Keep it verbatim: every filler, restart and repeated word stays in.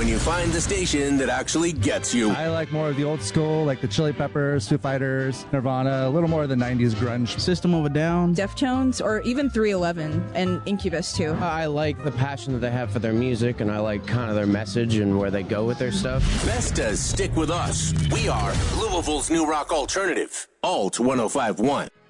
when you find the station that actually gets you. I like more of the old school, like the Chili Peppers, Foo Fighters, Nirvana, a little more of the nineties grunge. System of a Down. Deftones, or even three eleven, and Incubus, too. I like the passion that they have for their music, and I like kind of their message and where they go with their stuff. Best to stick with us. We are Louisville's new rock alternative. Alt one oh five point one.